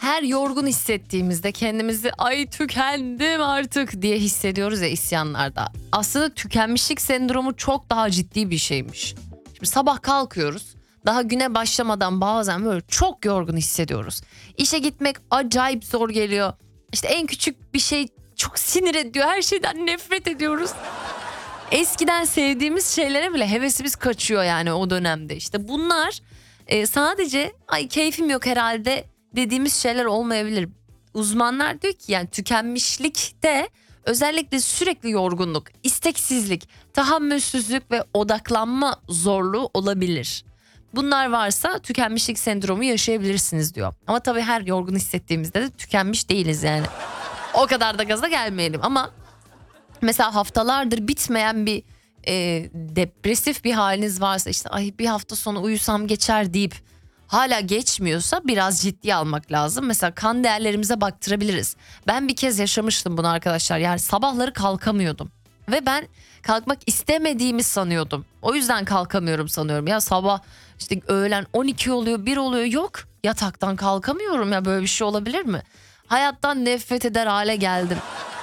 her yorgun hissettiğimizde kendimizi ay tükendim artık diye hissediyoruz ya isyanlarda. Aslında tükenmişlik sendromu çok daha ciddi bir şeymiş. Şimdi sabah kalkıyoruz. Daha güne başlamadan bazen böyle çok yorgun hissediyoruz. İşe gitmek acayip zor geliyor. İşte en küçük bir şey çok sinir ediyor. Her şeyden nefret ediyoruz. Eskiden sevdiğimiz şeylere bile hevesimiz kaçıyor yani o dönemde. İşte bunlar sadece ay keyfim yok herhalde dediğimiz şeyler olmayabilir. Uzmanlar diyor ki yani tükenmişlikte özellikle sürekli yorgunluk, isteksizlik, tahammülsüzlük ve odaklanma zorluğu olabilir. Bunlar varsa tükenmişlik sendromu yaşayabilirsiniz diyor. Ama tabii her yorgun hissettiğimizde de tükenmiş değiliz yani. O kadar da gaza gelmeyelim ama mesela haftalardır bitmeyen bir depresif bir haliniz varsa işte ay bir hafta sonu uyusam geçer deyip hala geçmiyorsa biraz ciddiye almak lazım. Mesela kan değerlerimize baktırabiliriz. Ben bir kez yaşamıştım bunu arkadaşlar. Yani sabahları kalkamıyordum. Ve ben kalkmak istemediğimi sanıyordum. O yüzden kalkamıyorum sanıyorum. Ya sabah işte öğlen 12 oluyor 1 oluyor yok. Yataktan kalkamıyorum ya böyle bir şey olabilir mi? Hayattan nefret eder hale geldim.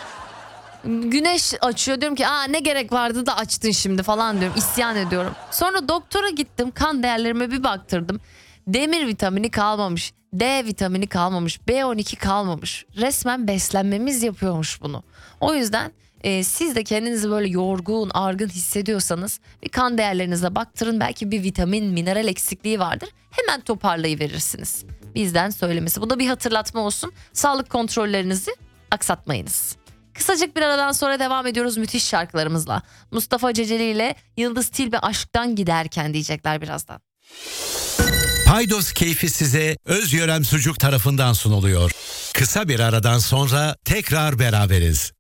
Güneş açıyor diyorum ki ne gerek vardı da açtın şimdi falan diyorum, isyan ediyorum. Sonra doktora gittim, kan değerlerime bir baktırdım. Demir vitamini kalmamış, D vitamini kalmamış, B12 kalmamış. Resmen beslenmemiz yapıyormuş bunu. O yüzden siz de kendinizi böyle yorgun, argın hissediyorsanız bir kan değerlerinize baktırın. Belki bir vitamin, mineral eksikliği vardır. Hemen toparlayıverirsiniz. Bizden söylemesi. Bu da bir hatırlatma olsun. Sağlık kontrollerinizi aksatmayınız. Kısacık bir aradan sonra devam ediyoruz müthiş şarkılarımızla. Mustafa Ceceli ile Yıldız Tilbe aşktan giderken diyecekler birazdan. Paydos keyfi size Özgören Sucuk tarafından sunuluyor. Kısa bir aradan sonra tekrar beraberiz.